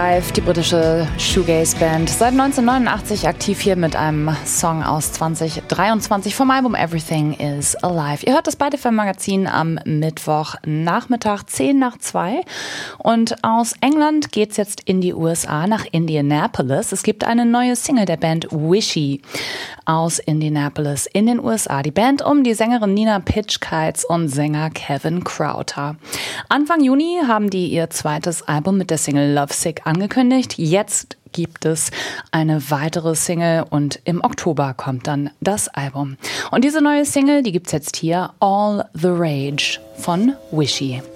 Live, die britische Shoegaze-Band, seit 1989 aktiv hier mit einem Song aus 2023 vom Album Everything is Alive. Ihr hört das bei FM Magazin am Mittwochnachmittag 1:10 und aus England geht's jetzt in die USA, nach Indianapolis. Es gibt eine neue Single der Band Wishy aus Indianapolis in den USA. Die Band um die Sängerin Nina Pitch-Kites und Sänger Kevin Crowther. Anfang Juni haben die ihr zweites Album mit der Single Lovesick angekündigt. Jetzt gibt es eine weitere Single und im Oktober kommt dann das Album. Und diese neue Single, die gibt's jetzt hier, All the Rage von Wishy.